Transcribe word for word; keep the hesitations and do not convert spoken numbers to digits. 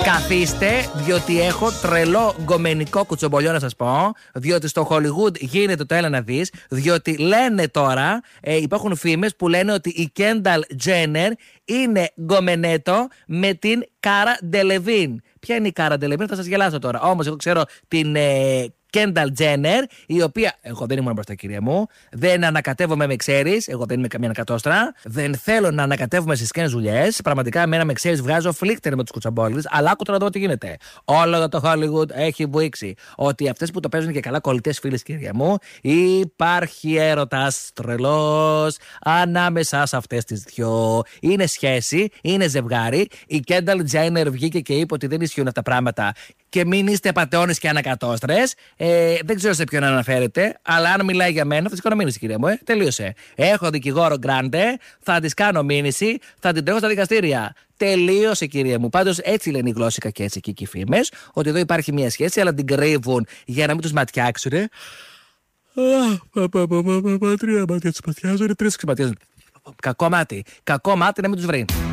Καθίστε, διότι έχω τρελό γκομενικό κουτσομπολιό να σας πω. Διότι στο Hollywood γίνεται το έλα να δεις. Διότι λένε τώρα, ε, υπάρχουν φήμες που λένε ότι η Kendall Jenner είναι γκομενέτο με την Cara Delevingne. Ποια είναι η Cara Delevingne, θα σας γελάσω τώρα. Όμως εγώ ξέρω την ε, Kendall Jenner, η οποία. Εγώ δεν ήμουν μπροστά, κυρία μου. Δεν ανακατεύομαι, με ξέρεις. Εγώ δεν είμαι καμία ανακατόστρα. Δεν θέλω να ανακατεύομαι στις σκένες δουλειές. Πραγματικά, εμένα με ξέρεις, βγάζω φλίκτερ με τους κουτσαμπόλιδες. Αλλά άκουσα να δω τι γίνεται. Όλο το Hollywood έχει βουήξει ότι αυτές που το παίζουν και καλά κολλητές φίλες, κυρία μου, υπάρχει έρωτας τρελός ανάμεσα σε αυτές τις δυο. Είναι σχέση, είναι ζευγάρι. Η Kendall Jenner βγήκε και είπε ότι δεν ισχύουν αυτά τα πράγματα. Και μην είστε πατεώνες και ανακατόστρες. Ε, δεν ξέρω σε ποιον αναφέρεται, αλλά αν μιλάει για μένα, θα της κάνω μήνυση, κυρία μου. Ε. Τελείωσε. Έχω δικηγόρο γκράντε, θα της κάνω μήνυση, θα την τρέχω στα δικαστήρια. Τελείωσε, κυρία μου. Πάντως, έτσι λένε οι γλώσσικα και έτσι και οι φήμες, ότι εδώ υπάρχει μια σχέση, αλλά την κρύβουν για να μην τους ματιάξουν. Τρία μάτια τους ματιάζουν, τρεις τους ματιάζουν. Κακό μάτι. Κακό μάτι να μην τους βρει.